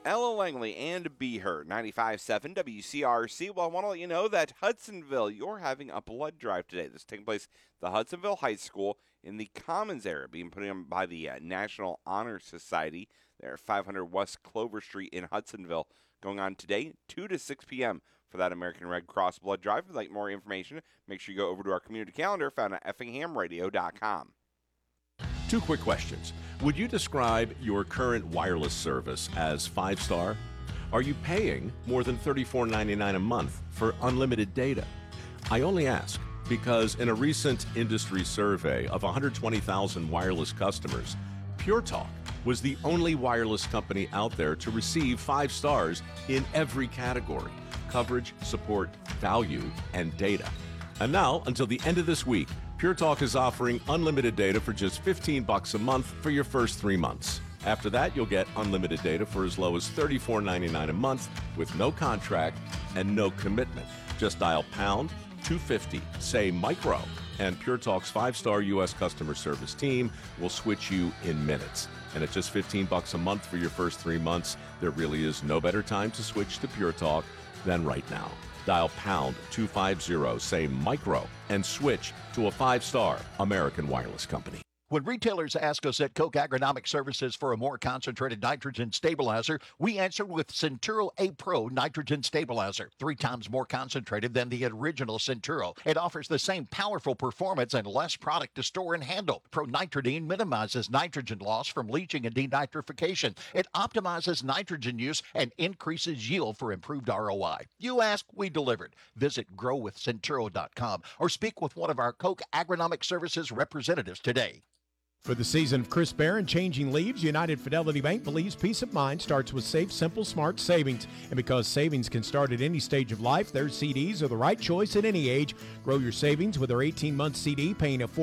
Ella Langley and Be Her, 95.7 WCRC. Well, I want to let you know that Hudsonville, you're having a blood drive today. This is taking place at the Hudsonville High School in the Commons area, being put on by the National Honor Society there at 500 West Clover Street in Hudsonville. Going on today, 2 to 6 p.m. for that American Red Cross blood drive. If you'd like more information, make sure you go over to our community calendar found at effinghamradio.com. Two quick questions. Would you describe your current wireless service as 5-star? Are you paying more than $34.99 a month for unlimited data? I only ask because in a recent industry survey of 120,000 wireless customers, Pure Talk was the only wireless company out there to receive 5 stars in every category: coverage, support, value, and data. And now, until the end of this week, Pure Talk is offering unlimited data for just $15 a month for your first 3 months. After that, you'll get unlimited data for as low as $34.99 a month with no contract and no commitment. Just dial pound 250, say micro, and Pure Talk's 5-star U.S. customer service team will switch you in minutes. And at just $15 a month for your first 3 months, there really is no better time to switch to Pure Talk than right now. Dial pound 250, say micro, and switch to a 5-star American wireless company. When retailers ask us at Koch Agronomic Services for a more concentrated nitrogen stabilizer, we answer with Centuro A Pro nitrogen stabilizer, 3 times more concentrated than the original Centuro. It offers the same powerful performance and less product to store and handle. Pro-nitridine minimizes nitrogen loss from leaching and denitrification. It optimizes nitrogen use and increases yield for improved ROI. You ask, we delivered. Visit growwithcenturo.com or speak with one of our Koch Agronomic Services representatives today. For the season of crisp air and changing leaves, United Fidelity Bank believes peace of mind starts with safe, simple, smart savings. And because savings can start at any stage of life, their CDs are the right choice at any age. Grow your savings with their 18-month CD paying a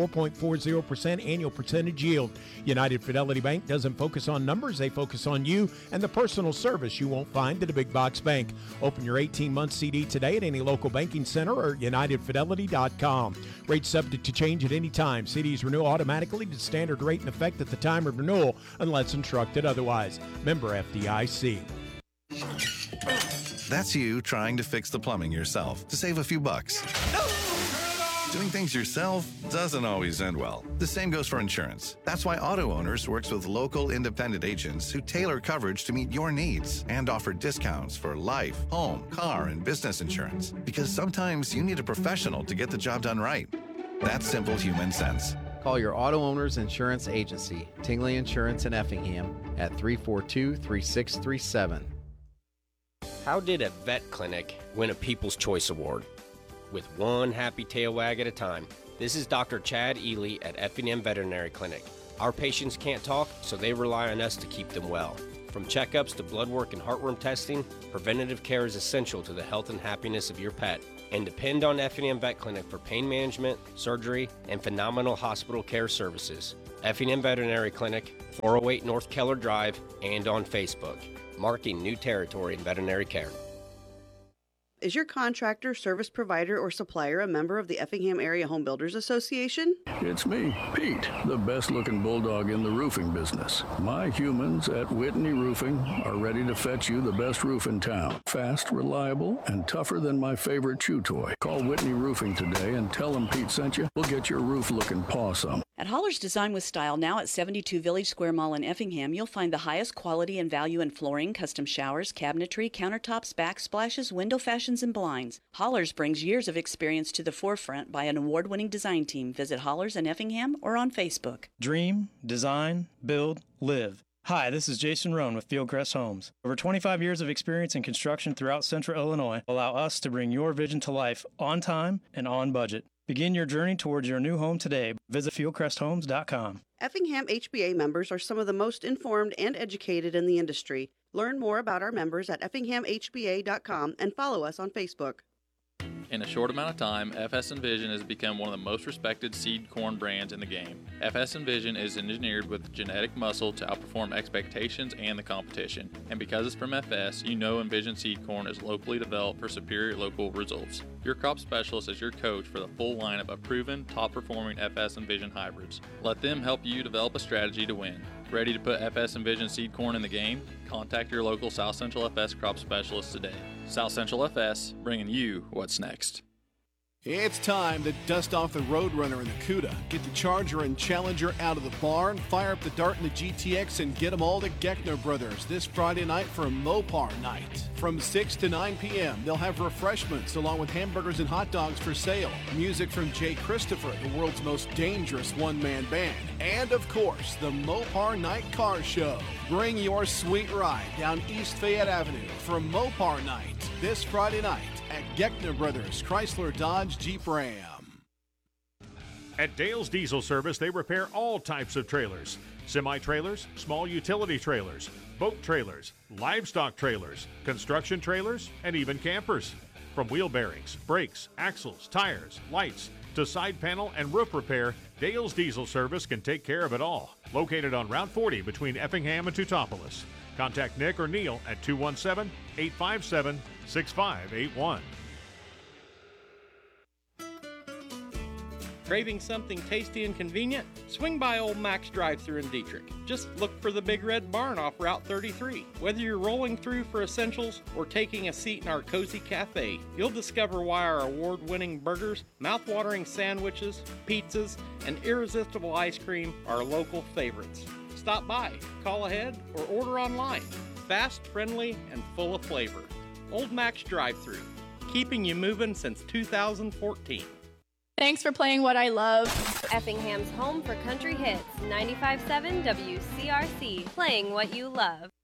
4.40% annual percentage yield. United Fidelity Bank doesn't focus on numbers, they focus on you and the personal service you won't find at a big box bank. Open your 18-month CD today at any local banking center or unitedfidelity.com. Rates subject to change at any time. CDs renew automatically to standard rate in effect at the time of renewal unless instructed otherwise. Member FDIC. That's you trying to fix the plumbing yourself to save a few bucks. Doing things yourself doesn't always end well. The same goes for insurance. That's why Auto Owners works with local independent agents who tailor coverage to meet your needs and offer discounts for life, home, car, and business insurance. Because sometimes you need a professional to get the job done right. That's simple human sense. Call your Auto Owners Insurance Agency, Tingley Insurance in Effingham, at 342-3637. How did a vet clinic win a People's Choice Award? With one happy tail wag at a time. This is Dr. Chad Ely at Effingham Veterinary Clinic. Our patients can't talk, so they rely on us to keep them well. From checkups to blood work and heartworm testing, preventative care is essential to the health and happiness of your pet. And depend on Effingham Vet Clinic for pain management, surgery, and phenomenal hospital care services. Effingham Veterinary Clinic, 408 North Keller Drive, and on Facebook. Marking new territory in veterinary care. Is your contractor, service provider, or supplier a member of the Effingham Area Home Builders Association? It's me, Pete, the best-looking bulldog in the roofing business. My humans at Whitney Roofing are ready to fetch you the best roof in town. Fast, reliable, and tougher than my favorite chew toy. Call Whitney Roofing today and tell them Pete sent you. We'll get your roof looking pawsome. At Holler's Design with Style, now at 72 Village Square Mall in Effingham, you'll find the highest quality and value in flooring, custom showers, cabinetry, countertops, backsplashes, window fashions, and blinds. Hollers brings years of experience to the forefront by an award-winning design team. Visit Hollers in Effingham or on Facebook. Dream, design, build, live. Hi, this is Jason Rohn with Fieldcrest Homes. Over 25 years of experience in construction throughout Central Illinois allow us to bring your vision to life on time and on budget. Begin your journey towards your new home today. Visit fieldcresthomes.com. Effingham HBA members are some of the most informed and educated in the industry. Learn more about our members at effinghamhba.com and follow us on Facebook. In a short amount of time, FS Envision has become one of the most respected seed corn brands in the game. FS Envision is engineered with genetic muscle to outperform expectations and the competition. And because it's from FS, you know Envision seed corn is locally developed for superior local results. Your crop specialist is your coach for the full lineup of proven, top-performing FS Envision hybrids. Let them help you develop a strategy to win. Ready to put FS Envision seed corn in the game? Contact your local South Central FS crop specialist today. South Central FS, bringing you what's next. It's time to dust off the Roadrunner and the CUDA. Get the Charger and Challenger out of the barn, fire up the Dart and the GTX, and get them all to Geckner Brothers this Friday night for Mopar Night. From 6 to 9 p.m., they'll have refreshments along with hamburgers and hot dogs for sale. Music from Jay Christopher, the world's most dangerous one-man band. And, of course, the Mopar Night Car Show. Bring your sweet ride down East Fayette Avenue for Mopar Night this Friday night at Geckner Brothers Chrysler Dodge Jeep Ram. At Dale's Diesel Service, they repair all types of trailers. Semi-trailers, small utility trailers, boat trailers, livestock trailers, construction trailers, and even campers. From wheel bearings, brakes, axles, tires, lights, to side panel and roof repair, Dale's Diesel Service can take care of it all. Located on Route 40 Effingham and Teutopolis. Contact Nick or Neil at 217-857-6581. Craving something tasty and convenient? Swing by Old Mac's drive-thru in Dietrich. Just look for the Big Red Barn off Route 33. Whether you're rolling through for essentials or taking a seat in our cozy cafe, you'll discover why our award-winning burgers, mouth-watering sandwiches, pizzas, and irresistible ice cream are local favorites. Stop by, call ahead, or order online. Fast, friendly, and full of flavor. Old Mac's drive-thru, keeping you moving since 2014. Thanks for playing what I love. Effingham's home for country hits, 95.7 WCRC, playing what you love.